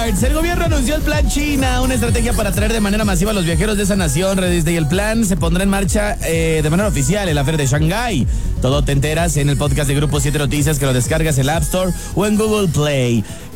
Awards. El gobierno anunció el Plan China, una estrategia para atraer de manera masiva a los viajeros de esa nación. Y el plan se pondrá en marcha de manera oficial en la Feria de Shanghái. Todo te enteras en el podcast de Grupo 7 Noticias, que lo descargas en el App Store o en Google Play.